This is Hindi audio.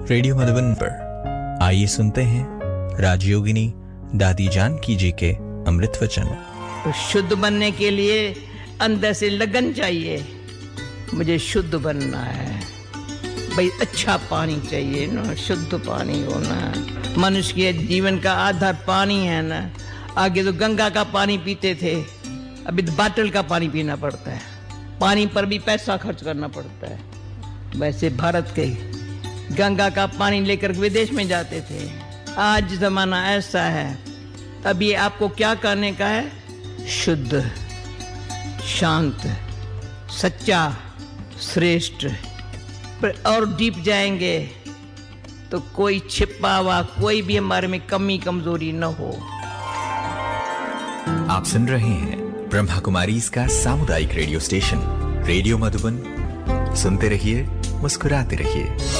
रेडियो मधुबन पर आइए सुनते हैं राजयोगिनी दादी जानकी जी के अमृत वचन। तो शुद्ध बनने के लिए अंदर से लगन चाहिए। मुझे शुद्ध बनना है भाई, अच्छा पानी चाहिए ना, शुद्ध पानी होना। मनुष्य के जीवन का आधार पानी है ना। आगे तो गंगा का पानी पीते थे, अभी तो बाटल का पानी पीना पड़ता है। पानी पर भी पैसा खर्च करना पड़ता है। वैसे भारत के गंगा का पानी लेकर विदेश में जाते थे। आज जमाना ऐसा है, अब ये आपको क्या करने का है? शुद्ध, शांत, सच्चा, श्रेष्ठ। पर और डीप जाएंगे तो कोई छिपा हुआ कोई भी हमारे में कमी कमजोरी न हो। आप सुन रहे हैं ब्रह्मा कुमारी इसका सामुदायिक रेडियो स्टेशन रेडियो मधुबन। सुनते रहिए, मुस्कुराते रहिए।